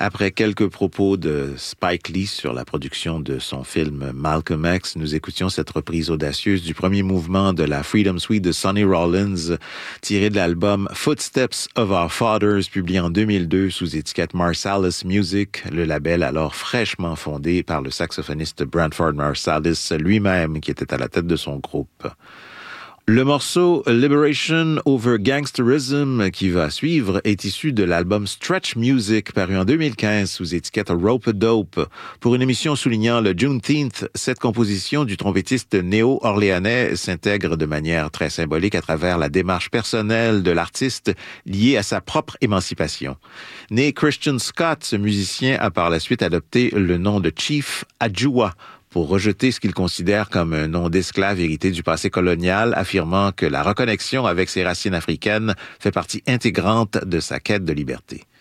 Après quelques propos de Spike Lee sur la production de son film Malcolm X, nous écoutions cette reprise audacieuse du premier mouvement de la Freedom Suite de Sonny Rollins, tiré de l'album Footsteps of Our Fathers, publié en 2002 sous étiquette Marsalis Music, le label alors fraîchement fondé par le saxophoniste Branford Marsalis lui-même, qui était à la tête de son groupe. Le morceau Liberation Over Gangsterism qui va suivre est issu de l'album Stretch Music paru en 2015 sous étiquette Rope-A-Dope. Pour une émission soulignant le Juneteenth, cette composition du trompettiste néo-orléanais s'intègre de manière très symbolique à travers la démarche personnelle de l'artiste liée à sa propre émancipation. Né Christian Scott, ce musicien a par la suite adopté le nom de Chief Adjua pour rejeter ce qu'il considère comme un nom d'esclave hérité du passé colonial, affirmant que la reconnexion avec ses racines africaines fait partie intégrante de sa quête de liberté.